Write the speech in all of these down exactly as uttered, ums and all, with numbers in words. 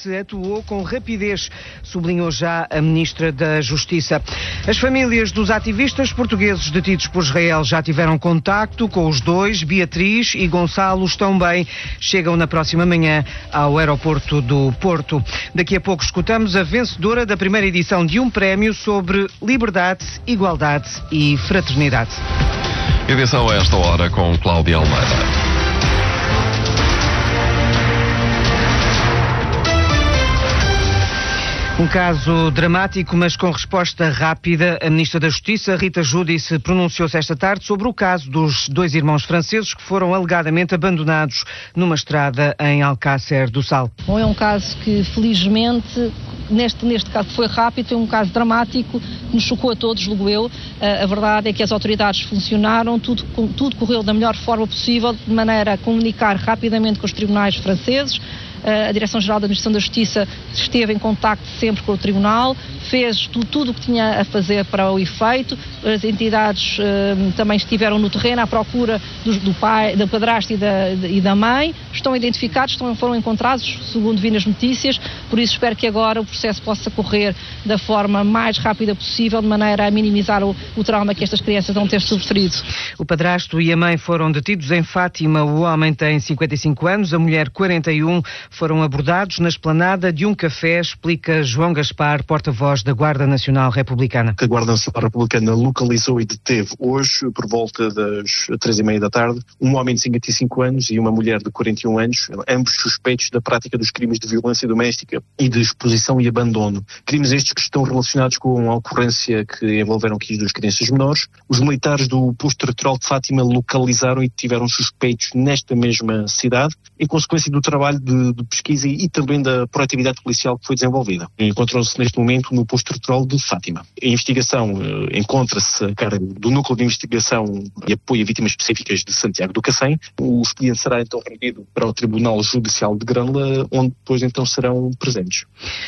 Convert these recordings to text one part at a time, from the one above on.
se atuou com rapidez, sublinhou já a Ministra da Justiça. As famílias dos ativistas portugueses detidos por Israel já tiveram contacto com os dois. Beatriz e Gonçalo estão bem. Chegam na próxima manhã ao aeroporto do Porto. Daqui a pouco escutamos a vencedora da primeira edição de um prémio sobre liberdade, igualdade e fraternidade. Edição a esta hora com Cláudia Almeida. Um caso dramático, mas com resposta rápida. A Ministra da Justiça, Rita Giudice, pronunciou-se esta tarde sobre o caso dos dois irmãos franceses que foram alegadamente abandonados numa estrada em Alcácer do Sal. Bom, é um caso que, felizmente, neste, neste caso foi rápido, foi um caso dramático, que nos chocou a todos, julgo eu. A verdade é que as autoridades funcionaram, tudo, tudo correu da melhor forma possível, de maneira a comunicar rapidamente com os tribunais franceses. A Direção-Geral da Administração da Justiça esteve em contacto sempre com o Tribunal, fez tudo, tudo o que tinha a fazer para o efeito. As entidades uh, também estiveram no terreno à procura do, do pai, do padrasto e da, e da mãe. Estão identificados, estão, foram encontrados, segundo vi nas notícias. Por isso espero que agora o processo possa correr da forma mais rápida possível, de maneira a minimizar o, o trauma que estas crianças vão ter sofrido. O padrasto e a mãe foram detidos em Fátima. O homem tem cinquenta e cinco anos, a mulher quarenta e um. Foram abordados na esplanada de um café, explica João Gaspar, porta-voz da Guarda Nacional Republicana. A Guarda Nacional Republicana localizou e deteve hoje, por volta das três e meia da tarde, um homem de cinquenta e cinco anos e uma mulher de quarenta e um anos, ambos suspeitos da prática dos crimes de violência doméstica e de exposição e abandono. Crimes estes que estão relacionados com a ocorrência que envolveram aqui duas crianças menores. Os militares do posto territorial de Fátima localizaram e tiveram suspeitos nesta mesma cidade, em consequência do trabalho de, de pesquisa e também da proatividade policial que foi desenvolvida. Encontram-se neste momento no posto territorial de Fátima. A investigação eh, encontra-se a cargo do Núcleo de Investigação e Apoio a Vítimas Específicas de Santiago do Cacém. O expediente será então remetido para o Tribunal Judicial de Grândola, onde depois então serão presentes.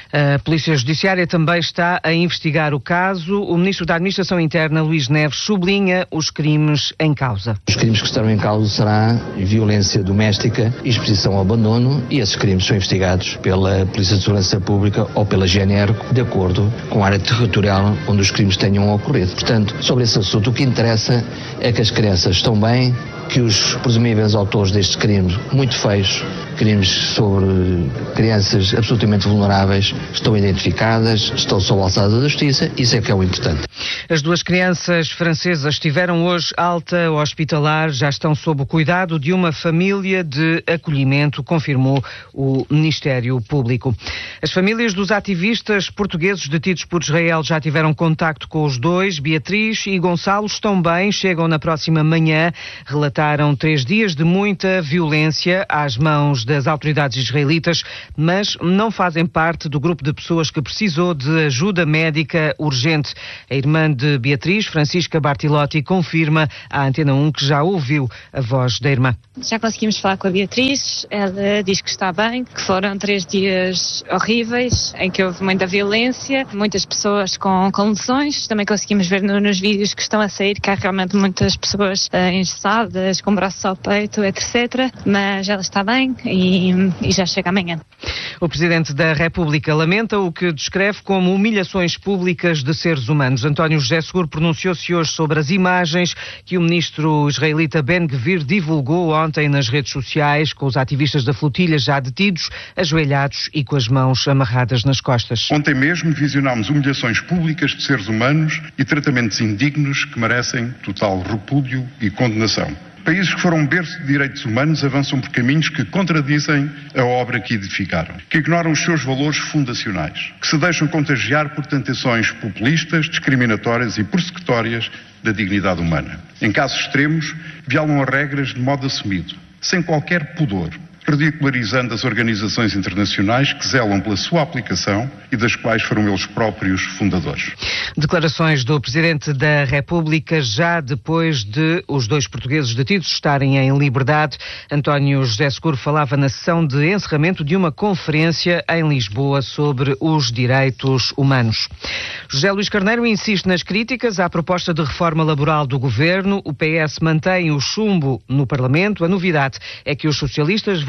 A Polícia Judiciária também está a investigar o caso. O Ministro da Administração Interna, Luís Neves, sublinha os crimes em causa. Os crimes que estarão em causa será violência doméstica, exposição ao abandono, e esses crimes são investigados pela Polícia de Segurança Pública ou pela G N R, de acordo com a área territorial onde os crimes tenham ocorrido. Portanto, sobre esse assunto, o que interessa é que as crianças estão bem, que os presumíveis autores destes crimes, muito feios, crimes sobre crianças absolutamente vulneráveis, estão identificadas, estão sob a alçada da justiça. Isso é que é o importante. As duas crianças francesas tiveram hoje alta hospitalar, já estão sob o cuidado de uma família de acolhimento, confirmou o Ministério Público. As famílias dos ativistas portugueses detidos por Israel já tiveram contacto com os dois. Beatriz e Gonçalo estão bem, chegam na próxima manhã. Relataram três dias de muita violência às mãos das autoridades israelitas, mas não fazem parte do grupo de pessoas que precisou de ajuda médica urgente. A irmã de Beatriz, Francisca Bartilotti, confirma à Antena um que já ouviu a voz da irmã. Já conseguimos falar com a Beatriz, ela diz que está bem, que foram três dias horríveis, em que houve muita violência, muitas pessoas com, com lesões. Também conseguimos ver no, nos vídeos que estão a sair que há realmente muitas pessoas uh, engessadas, com braços ao peito, etcétera. Mas ela está bem e, e já chega amanhã. O Presidente da República lamenta o que descreve como humilhações públicas de seres humanos. António José Seguro pronunciou-se hoje sobre as imagens que o ministro israelita Ben-Gvir divulgou ontem nas redes sociais, com os ativistas da flotilha já detidos, ajoelhados e com as mãos amarradas nas costas. Ontem mesmo visionámos humilhações públicas de seres humanos e tratamentos indignos que merecem total repúdio e condenação. Países que foram berço de direitos humanos avançam por caminhos que contradizem a obra que edificaram, que ignoram os seus valores fundacionais, que se deixam contagiar por tentações populistas, discriminatórias e persecutórias da dignidade humana. Em casos extremos, violam as regras de modo assumido, sem qualquer pudor, ridicularizando as organizações internacionais que zelam pela sua aplicação e das quais foram eles próprios fundadores. Declarações do Presidente da República já depois de os dois portugueses detidos estarem em liberdade. António José Seguro falava na sessão de encerramento de uma conferência em Lisboa sobre os direitos humanos. José Luís Carneiro insiste nas críticas à proposta de reforma laboral do Governo. O P S mantém o chumbo no Parlamento. A novidade é que os socialistas vão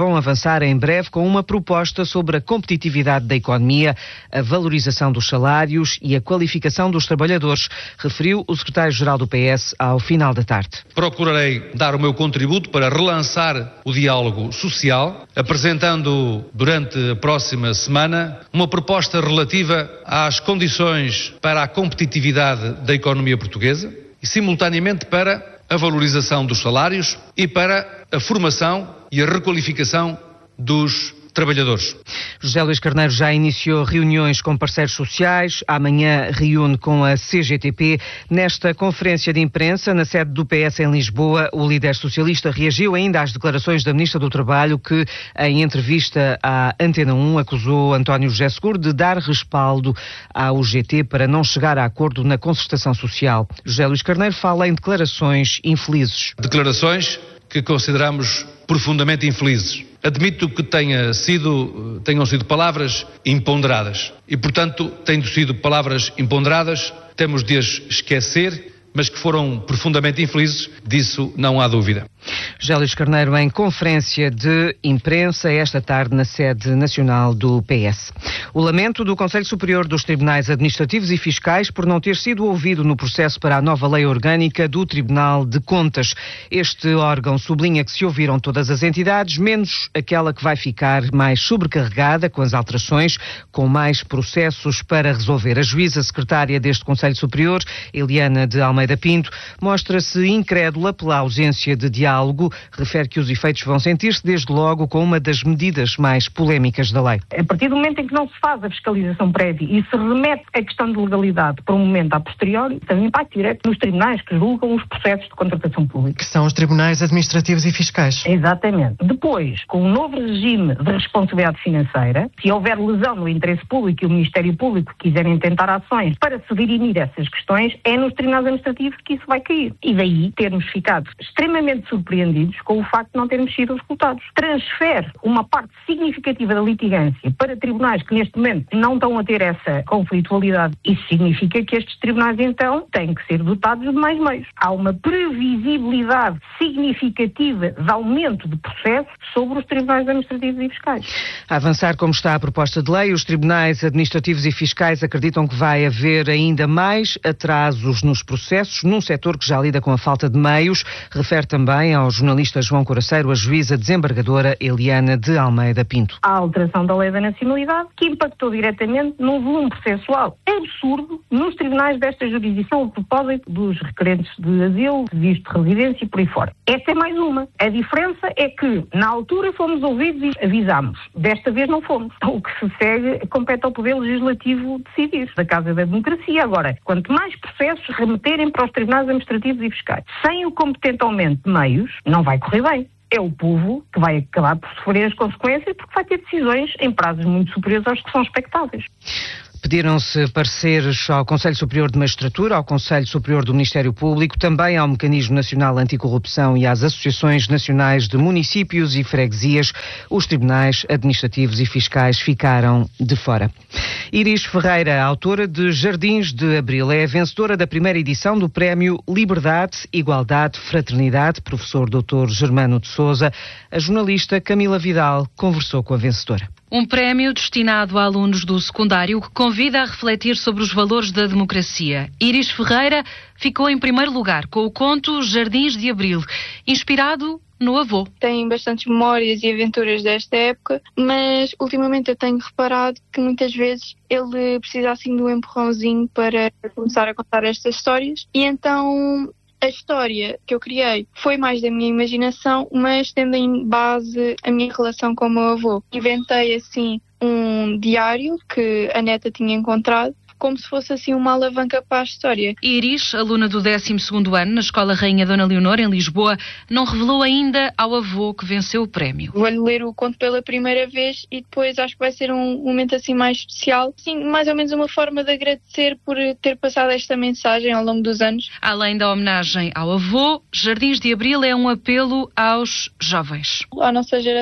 vão avançar em breve com uma proposta sobre a competitividade da economia, a valorização dos salários e a qualificação dos trabalhadores, referiu o secretário-geral do P S ao final da tarde. Procurarei dar o meu contributo para relançar o diálogo social, apresentando durante a próxima semana uma proposta relativa às condições para a competitividade da economia portuguesa e, simultaneamente, para a valorização dos salários e para a formação e a requalificação dos trabalhadores. José Luís Carneiro já iniciou reuniões com parceiros sociais, amanhã reúne com a C G T P. Nesta conferência de imprensa, na sede do P S em Lisboa, o líder socialista reagiu ainda às declarações da Ministra do Trabalho que, em entrevista à Antena um, acusou António José Seguro de dar respaldo à U G T para não chegar a acordo na concertação social. José Luís Carneiro fala em declarações infelizes. Declarações que consideramos profundamente infelizes. Admito que tenha sido, tenham sido palavras imponderadas e, portanto, tendo sido palavras imponderadas, temos de as esquecer, mas que foram profundamente infelizes, disso não há dúvida. José Luís Carneiro em conferência de imprensa esta tarde na sede nacional do P S. O lamento do Conselho Superior dos Tribunais Administrativos e Fiscais por não ter sido ouvido no processo para a nova lei orgânica do Tribunal de Contas. Este órgão sublinha que se ouviram todas as entidades, menos aquela que vai ficar mais sobrecarregada com as alterações, com mais processos para resolver. A juíza secretária deste Conselho Superior, Eliana de Almeida Pinto, mostra-se incrédula pela ausência de diálogo. Refere que os efeitos vão sentir-se desde logo com uma das medidas mais polémicas da lei. A partir do momento em que não se faz a fiscalização prévia e se remete a questão de legalidade para um momento a posteriori, tem um impacto direto nos tribunais que julgam os processos de contratação pública. Que são os tribunais administrativos e fiscais. Exatamente. Depois, com o novo regime de responsabilidade financeira, se houver lesão no interesse público e o Ministério Público quiserem tentar ações para se dirimir essas questões, é nos tribunais administrativos que isso vai cair. E daí termos ficado extremamente surpreendidos com o facto de não termos sido escutados. Transfere uma parte significativa da litigância para tribunais que neste momento não estão a ter essa conflitualidade. Isso significa que estes tribunais então têm que ser dotados de mais meios. Há uma previsibilidade significativa de aumento de processo sobre os tribunais administrativos e fiscais. A avançar como está a proposta de lei, os tribunais administrativos e fiscais acreditam que vai haver ainda mais atrasos nos processos, num setor que já lida com a falta de meios, refere também ao jornalista João Coraceiro, a juíza desembargadora Eliana de Almeida Pinto. A alteração da lei da nacionalidade, que impactou diretamente num volume processual absurdo nos tribunais desta jurisdição, a propósito dos requerentes de asilo, de visto de residência e por aí fora. Esta é mais uma. A diferença é que, na altura, fomos ouvidos e avisámos. Desta vez não fomos. O que se segue compete ao Poder Legislativo decidir, da Casa da Democracia. Agora, quanto mais processos remeterem para os tribunais administrativos e fiscais, sem o competente aumento de meios, não vai correr bem. É o povo que vai acabar por sofrer as consequências porque vai ter decisões em prazos muito superiores aos que são expectáveis. Pediram-se pareceres ao Conselho Superior de Magistratura, ao Conselho Superior do Ministério Público, também ao Mecanismo Nacional Anticorrupção e às Associações Nacionais de Municípios e Freguesias. Os tribunais administrativos e fiscais ficaram de fora. Iris Ferreira, autora de Jardins de Abril, é a vencedora da primeira edição do Prémio Liberdade, Igualdade, Fraternidade, professor doutor Germano de Sousa. A jornalista Camila Vidal conversou com a vencedora. Um prémio destinado a alunos do secundário que convida a refletir sobre os valores da democracia. Iris Ferreira ficou em primeiro lugar com o conto Jardins de Abril, inspirado no avô. Tem bastantes memórias e aventuras desta época, mas ultimamente eu tenho reparado que muitas vezes ele precisa assim de um empurrãozinho para começar a contar estas histórias e então a história que eu criei foi mais da minha imaginação, mas tendo em base a minha relação com o meu avô. Inventei assim um diário que a neta tinha encontrado, como se fosse assim uma alavanca para a história. Iris, aluna do décimo segundo ano na Escola Rainha Dona Leonor, em Lisboa, não revelou ainda ao avô que venceu o prémio. Vou-lhe ler o conto pela primeira vez e depois acho que vai ser um momento assim mais especial. Sim, mais ou menos uma forma de agradecer por ter passado esta mensagem ao longo dos anos. Além da homenagem ao avô, Jardins de Abril é um apelo aos jovens. À nossa geração,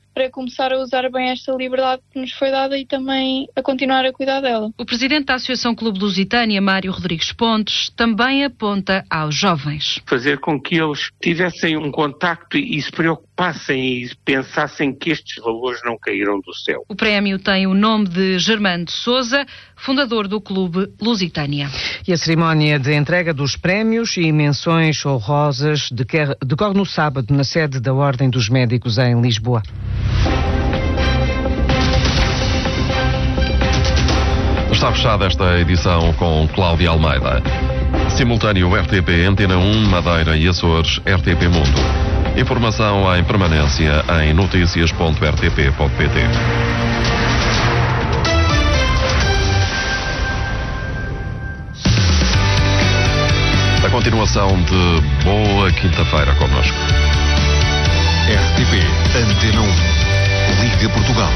para começar a usar bem esta liberdade que nos foi dada e também a continuar a cuidar dela. O presidente da Associação Clube Lusitânia, Mário Rodrigues Pontes, também aponta aos jovens. Fazer com que eles tivessem um contacto e se preocupassem e pensassem que estes valores não caíram do céu. O prémio tem o nome de Germano Sousa, fundador do Clube Lusitânia. E a cerimónia de entrega dos prémios e menções honrosas decorre no sábado na sede da Ordem dos Médicos em Lisboa. Está fechada esta edição com Cláudia Almeida. Simultâneo R T P Antena um, Madeira e Açores, R T P Mundo. Informação em permanência em noticias ponto r t p ponto p t. A continuação de boa quinta-feira connosco. R T P Antena um, Liga Portugal.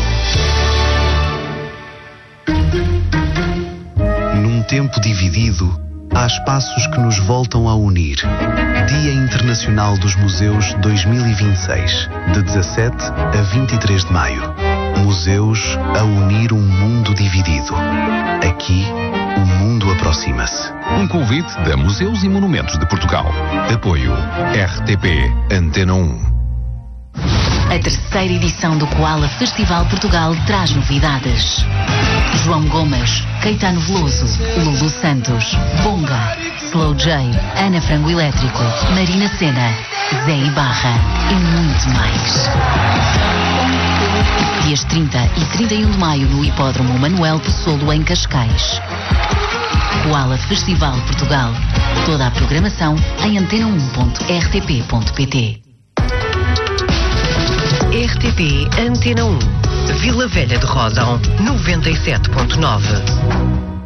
Num tempo dividido, há espaços que nos voltam a unir. Dia Internacional dos Museus dois mil e vinte e seis, de dezassete a vinte e três de maio. Museus a unir um mundo dividido. Aqui, o mundo aproxima-se. Um convite da Museus e Monumentos de Portugal. Apoio R T P Antena um. A terceira edição do Koala Festival Portugal traz novidades. João Gomes, Caetano Veloso, Lulu Santos, Bonga, Slow J, Ana Frango Elétrico, Marina Sena, Zé Ibarra e muito mais. Dias trinta e trinta e um de maio no Hipódromo Manuel Pessolo em Cascais. Koala Festival Portugal. Toda a programação em antena um ponto r t p ponto p t. R T P Antena um, Vila Velha de Ródão, noventa e sete ponto nove.